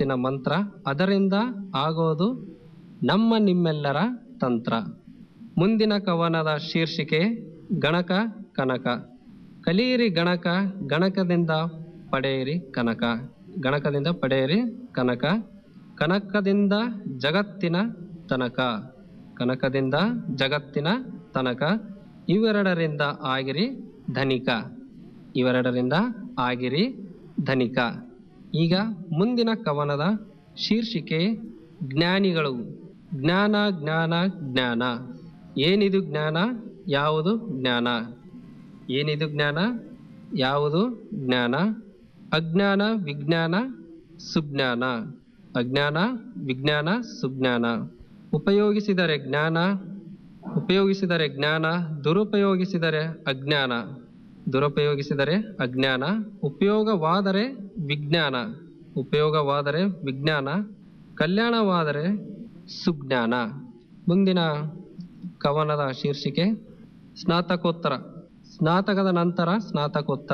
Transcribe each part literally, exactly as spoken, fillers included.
ಜಗತ್ತಿನ ಮಂತ್ರ, ಅದರಿಂದ ಆಗೋದು ನಮ್ಮ ನಿಮ್ಮೆಲ್ಲರ ತಂತ್ರ. ಮುಂದಿನ ಕವನದ ಶೀರ್ಷಿಕೆ ಗಣಕ ಕನಕ. ಕಲಿಯಿರಿ ಗಣಕ, ಗಣಕದಿಂದ ಪಡೆಯಿರಿ ಕನಕ. ಗಣಕದಿಂದ ಪಡೆಯಿರಿ ಕನಕ. ಕನಕದಿಂದ ಜಗತ್ತಿನ ತನಕ. ಕನಕದಿಂದ ಜಗತ್ತಿನ ತನಕ. ಇವೆರಡರಿಂದ ಆಗಿರಿ ಧನಿಕ. ಇವೆರಡರಿಂದ ಆಗಿರಿ ಧನಿಕ. ಈಗ ಮುಂದಿನ ಕವನದ ಶೀರ್ಷಿಕೆ ಜ್ಞಾನಿಗಳು. ಜ್ಞಾನ ಜ್ಞಾನ ಜ್ಞಾನ. ಏನಿದು ಜ್ಞಾನ, ಯಾವುದು ಜ್ಞಾನ? ಏನಿದು ಜ್ಞಾನ, ಯಾವುದು ಜ್ಞಾನ? ಅಜ್ಞಾನ ವಿಜ್ಞಾನ ಸುಜ್ಞಾನ. ಅಜ್ಞಾನ ವಿಜ್ಞಾನ ಸುಜ್ಞಾನ. ಉಪಯೋಗಿಸಿದರೆ ಜ್ಞಾನ, ಉಪಯೋಗಿಸಿದರೆ ಜ್ಞಾನ. ದುರುಪಯೋಗಿಸಿದರೆ ಅಜ್ಞಾನ. ದುರುಪಯೋಗಿಸಿದರೆ ಅಜ್ಞಾನ. ಉಪಯೋಗವಾದರೆ ವಿಜ್ಞಾನ. ಉಪಯೋಗವಾದರೆ ವಿಜ್ಞಾನ. ಕಲ್ಯಾಣವಾದರೆ ಸುಜ್ಞಾನ. ಮುಂದಿನ ಕವನದ ಶೀರ್ಷಿಕೆ ಸ್ನಾತಕೋತ್ತರ. ಸ್ನಾತಕದ ನಂತರ ಸ್ನಾತಕೋತ್ತರ.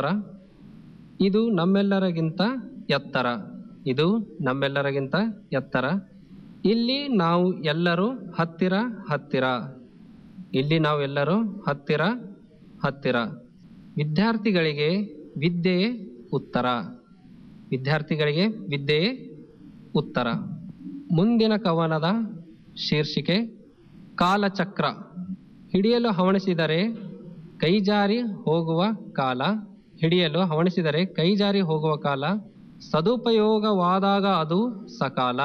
ಇದು ನಮ್ಮೆಲ್ಲರಿಗಿಂತ ಎತ್ತರ. ಇದು ನಮ್ಮೆಲ್ಲರಿಗಿಂತ ಎತ್ತರ. ಇಲ್ಲಿ ನಾವು ಎಲ್ಲರೂ ಹತ್ತಿರ ಹತ್ತಿರ. ಇಲ್ಲಿ ನಾವು ಎಲ್ಲರೂ ಹತ್ತಿರ ಹತ್ತಿರ. ವಿದ್ಯಾರ್ಥಿಗಳಿಗೆ ವಿದ್ಯೆಯೇ ಉತ್ತರ. ವಿದ್ಯಾರ್ಥಿಗಳಿಗೆ ವಿದ್ಯೆಯೇ ಉತ್ತರ. ಮುಂದಿನ ಕವನದ ಶೀರ್ಷಿಕೆ ಕಾಲಚಕ್ರ. ಹಿಡಿಯಲು ಹವಣಿಸಿದರೆ ಕೈಜಾರಿ ಹೋಗುವ ಕಾಲ. ಹಿಡಿಯಲು ಹವಣಿಸಿದರೆ ಕೈಜಾರಿ ಹೋಗುವ ಕಾಲ. ಸದುಪಯೋಗವಾದಾಗ ಅದು ಸಕಾಲ.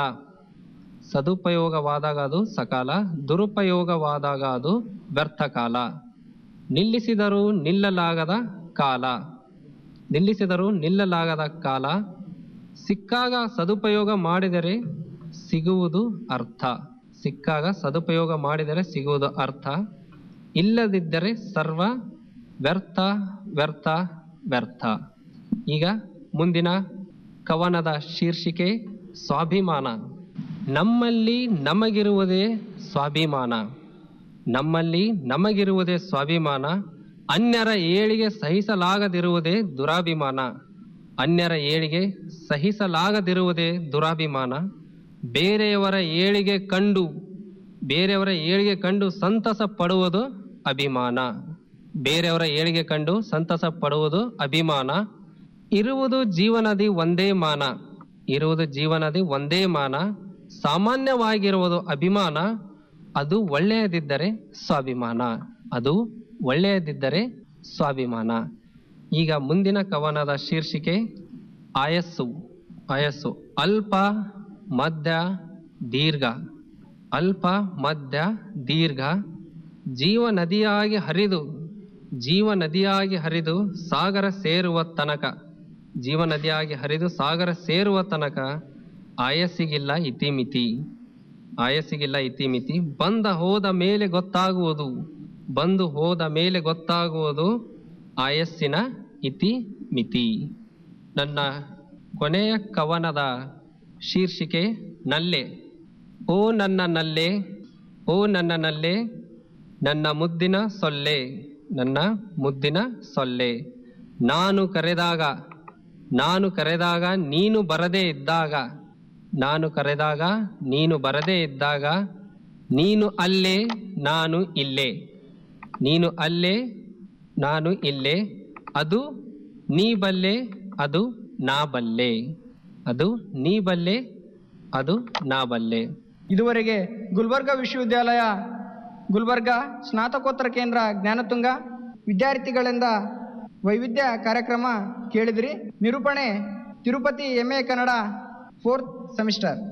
ಸದುಪಯೋಗವಾದಾಗ ಅದು ಸಕಾಲ. ದುರುಪಯೋಗವಾದಾಗ ಅದು ವ್ಯರ್ಥ ಕಾಲ. ನಿಲ್ಲಿಸಿದರೂ ನಿಲ್ಲಲಾಗದ ಕಾಲ. ನಿಲ್ಲಿಸಿದರೂ ನಿಲ್ಲಲಾಗದ ಕಾಲ. ಸಿಕ್ಕಾಗ ಸದುಪಯೋಗ ಮಾಡಿದರೆ ಸಿಗುವುದು ಅರ್ಥ. ಸಿಕ್ಕಾಗ ಸದುಪಯೋಗ ಮಾಡಿದರೆ ಸಿಗುವುದು ಅರ್ಥ. ಇಲ್ಲದಿದ್ದರೆ ಸರ್ವ ವ್ಯರ್ಥ ವ್ಯರ್ಥ ವ್ಯರ್ಥ. ಈಗ ಮುಂದಿನ ಕವನದ ಶೀರ್ಷಿಕೆ ಸ್ವಾಭಿಮಾನ. ನಮ್ಮಲ್ಲಿ ನಮಗಿರುವುದೇ ಸ್ವಾಭಿಮಾನ. ನಮ್ಮಲ್ಲಿ ನಮಗಿರುವುದೇ ಸ್ವಾಭಿಮಾನ. ಅನ್ಯರ ಏಳಿಗೆ ಸಹಿಸಲಾಗದಿರುವುದೇ ದುರಾಭಿಮಾನ. ಅನ್ಯರ ಏಳಿಗೆ ಸಹಿಸಲಾಗದಿರುವುದೇ ದುರಾಭಿಮಾನ. ಬೇರೆಯವರ ಏಳಿಗೆ ಕಂಡು ಬೇರೆಯವರ ಏಳಿಗೆ ಕಂಡು ಸಂತಸ ಪಡುವುದು ಅಭಿಮಾನ. ಬೇರೆಯವರ ಏಳಿಗೆ ಕಂಡು ಸಂತಸ ಪಡುವುದು ಅಭಿಮಾನ. ಇರುವುದು ಜೀವನದಿ ಒಂದೇ ಮಾನ. ಇರುವುದು ಜೀವನದಿ ಒಂದೇ ಮಾನ. ಸಾಮಾನ್ಯವಾಗಿರುವುದು ಅಭಿಮಾನ. ಅದು ಒಳ್ಳೆಯದಿದ್ದರೆ ಸ್ವಾಭಿಮಾನ. ಅದು ಒಳ್ಳೆಯದಿದ್ದರೆ ಸ್ವಾಭಿಮಾನ. ಈಗ ಮುಂದಿನ ಕವನದ ಶೀರ್ಷಿಕೆ ಆಯಸ್ಸು. ಆಯಸ್ಸು ಅಲ್ಪ ಮಧ್ಯ ದೀರ್ಘ. ಅಲ್ಪ ಮಧ್ಯ ದೀರ್ಘ. ಜೀವ ನದಿಯಾಗಿ ಹರಿದು ಜೀವ ನದಿಯಾಗಿ ಹರಿದು ಸಾಗರ ಸೇರುವ ತನಕ. ಜೀವ ನದಿಯಾಗಿ ಹರಿದು ಸಾಗರ ಸೇರುವ ತನಕ ಆಯಸ್ಸಿಗಿಲ್ಲ ಇತಿಮಿತಿ. ಆಯಸ್ಸಿಗಿಲ್ಲ ಇತಿಮಿತಿ. ಬಂದ ಹೋದ ಮೇಲೆ ಗೊತ್ತಾಗುವುದು ಬಂದು ಹೋದ ಮೇಲೆ ಗೊತ್ತಾಗುವುದು ಆಯಸ್ಸಿನ ಇತಿ ಮಿತಿ. ನನ್ನ ಕೊನೆಯ ಕವನದ ಶೀರ್ಷಿಕೆ ನಲ್ಲೆ. ಓ ನನ್ನ ನಲ್ಲೆ, ಓ ನನ್ನ ನಲ್ಲೆ, ನನ್ನ ಮುದ್ದಿನ ಸೊಲ್ಲೆ, ನನ್ನ ಮುದ್ದಿನ ಸೊಲ್ಲೆ. ನಾನು ಕರೆದಾಗ ನಾನು ಕರೆದಾಗ ನೀನು ಬರದೇ ಇದ್ದಾಗ ನಾನು ಕರೆದಾಗ ನೀನು ಬರದೇ ಇದ್ದಾಗ ನೀನು ಅಲ್ಲೇ ನಾನು ಇಲ್ಲೇ. ನೀನು ಅಲ್ಲೇ ನಾನು ಇಲ್ಲೇ. ಅದು ನೀ ಬಲ್ಲೆ ಅದು ನಾ ಬಲ್ಲೆ. ಅದು ನೀ ಬಲ್ಲೆ ಅದು ನಾ ಬಲ್ಲೆ. ಇದುವರೆಗೆ ಗುಲ್ಬರ್ಗ ವಿಶ್ವವಿದ್ಯಾಲಯ ಗುಲ್ಬರ್ಗ ಸ್ನಾತಕೋತ್ತರ ಕೇಂದ್ರ ಜ್ಞಾನತುಂಗ ವಿದ್ಯಾರ್ಥಿಗಳಿಂದ ವೈವಿಧ್ಯ ಕಾರ್ಯಕ್ರಮ ಕೇಳಿದ್ರಿ. ನಿರೂಪಣೆ Tirupati M A Kannada fourth semester.